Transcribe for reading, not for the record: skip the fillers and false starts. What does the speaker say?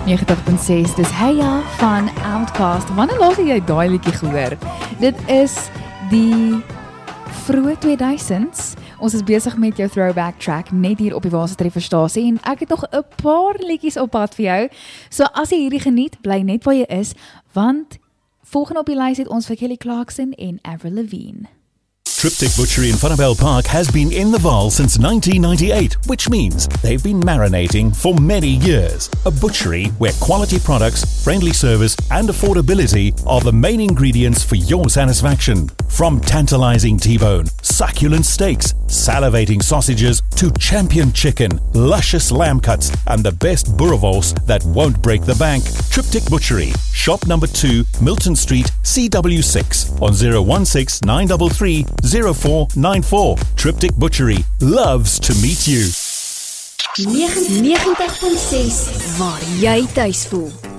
90.6, dis Heya van Outcast. Wanneer laat jy daai liedjie gehoor? Dit is die vroeë 2000s. Ons is besig met jou throwback track net hier op die Waase Trefferstasie en ek het nog 'n paar liedjies op pad vir jou. So as jy hierdie geniet, bly net waar jy is, want volgende op die lys het ons vir Kelly Clarkson en Avril Lavigne. Triptych Butchery in Funnabell Park has been in the Vaal since 1998, which means they've been marinating for many years. A butchery where quality products, friendly service and affordability are the main ingredients for your satisfaction. From tantalizing T-bone, succulent steaks, salivating sausages to champion chicken, luscious lamb cuts and the best boerewors that won't break the bank. Triptych Butchery, shop number 2, Milton Street, CW6 on 016 933 0494. Triptych Butchery loves to meet you. 90.6 waar jy tuis voel.